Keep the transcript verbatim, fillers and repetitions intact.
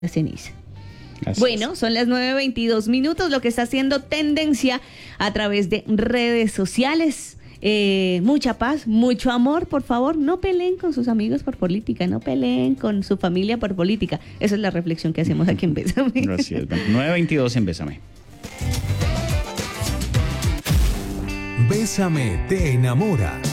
la ceniza. Así Bueno, es. son las nueve veintidós minutos, lo que está haciendo tendencia a través de redes sociales. Eh, mucha paz, mucho amor, por favor, no peleen con sus amigos por política, no peleen con su familia por política. Esa es la reflexión que hacemos aquí en Bésame. Así es. nueve veintidós en Bésame. Bésame te enamora.